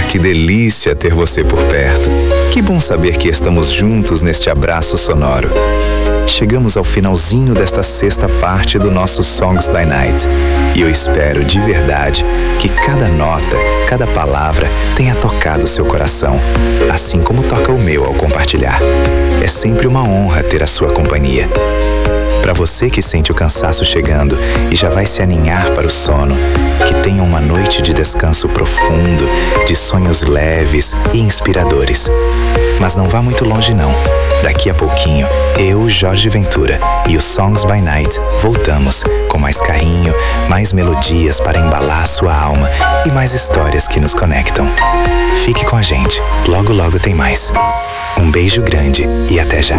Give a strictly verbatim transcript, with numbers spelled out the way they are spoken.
que delícia ter você por perto. Que bom saber que estamos juntos neste abraço sonoro. Chegamos ao finalzinho desta sexta parte do nosso Songs by Night. E eu espero de verdade que cada nota, cada palavra tenha tocado seu coração, assim como toca o meu ao compartilhar. É sempre uma honra ter a sua companhia. Para você que sente o cansaço chegando e já vai se aninhar para o sono, que tenha uma noite de descanso profundo, de sonhos leves e inspiradores. Mas não vá muito longe não. Daqui a pouquinho, eu, Jorge Ventura e o Songs by Night voltamos com mais carinho, mais melodias para embalar sua alma e mais histórias que nos conectam. Fique com a gente, logo logo tem mais. Um beijo grande e até já.